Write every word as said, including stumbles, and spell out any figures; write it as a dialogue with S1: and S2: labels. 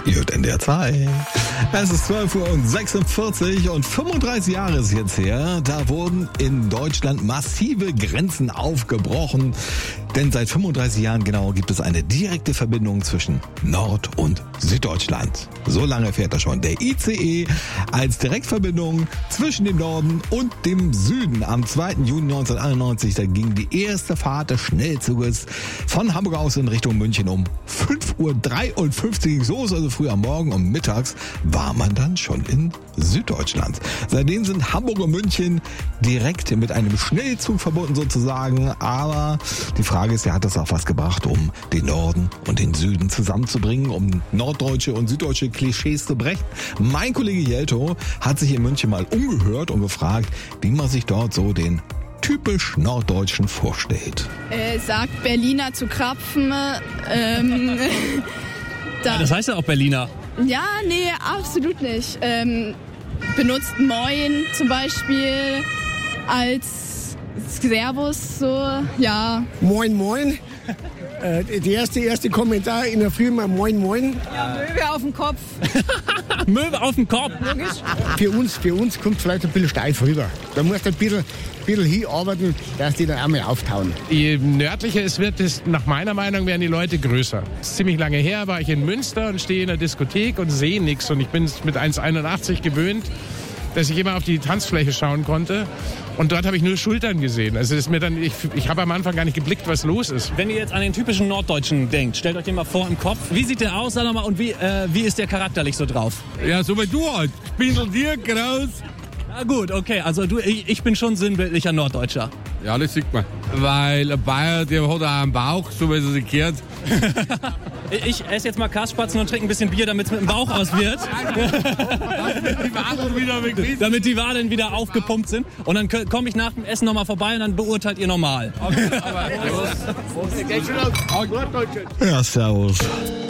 S1: Gut, in der Zeit. Es ist zwölf Uhr sechsundvierzig und fünfunddreißig Jahre ist jetzt her. Da wurden in Deutschland massive Grenzen aufgebrochen. Denn seit fünfunddreißig Jahren genau gibt es eine direkte Verbindung zwischen Nord- und Süddeutschland. So lange fährt da schon der I C E als Direktverbindung zwischen dem Norden und dem Süden. Am zweiten Juni neunzehnhunderteinundneunzig, da ging die erste Fahrt des Schnellzuges von Hamburg aus in Richtung München um fünf Uhr dreiundfünfzig. So ist also früh am Morgen und mittags war man dann schon in Süddeutschland. Seitdem sind Hamburg und München direkt mit einem Schnellzug verbunden sozusagen. Aber die Frage ist ja, hat das auch was gebracht, um den Norden und den Süden zusammenzubringen, um norddeutsche und süddeutsche Klischees zu brechen? Mein Kollege Jelto hat sich in München mal umgehört und gefragt, wie man sich dort so den typisch Norddeutschen vorstellt.
S2: Äh, sagt Berliner zu Krapfen. Ähm, da,
S3: ja, das heißt ja auch Berliner.
S2: Ja, nee, absolut nicht. Ähm, benutzt Moin zum Beispiel als Servus, so, ja.
S4: Moin, moin. Äh, der erste, erste Kommentar in der Früh mal Moin, moin.
S2: Ja, Möwe auf dem Kopf.
S3: Möwe auf dem Kopf.
S4: Für uns, für uns kommt vielleicht ein bisschen steif rüber. Da musst du ein bisschen, bisschen hinarbeiten, dass die dann einmal auftauen.
S5: Je nördlicher es wird, ist, nach meiner Meinung werden die Leute größer. Das ist ziemlich lange her, war ich in Münster und stehe in der Diskothek und sehe nichts. Und ich bin mit eins Komma einundachtzig gewöhnt, dass ich immer auf die Tanzfläche schauen konnte. Und dort habe ich nur Schultern gesehen. Also ist mir dann, ich, ich habe am Anfang gar nicht geblickt, was los ist.
S3: Wenn ihr jetzt an den typischen Norddeutschen denkt, stellt euch den mal vor im Kopf. Wie sieht der aus, sag doch mal, und wie, äh, wie ist der charakterlich so drauf?
S6: Ja, so wie du halt. Spindeldick, raus.
S3: Na gut, okay, also du, ich, ich bin schon sinnbildlicher Norddeutscher.
S6: Ja, das sieht man. Weil ein Bayer, der hat auch einen Bauch, so wie es sich gehört.
S3: Ich esse jetzt mal Kassspatzen und trinke ein bisschen Bier, damit es mit dem Bauch aus wird. Damit die Wadeln wieder aufgepumpt sind. Und dann komme ich nach dem Essen nochmal vorbei und dann beurteilt ihr normal.
S1: Ja, servus.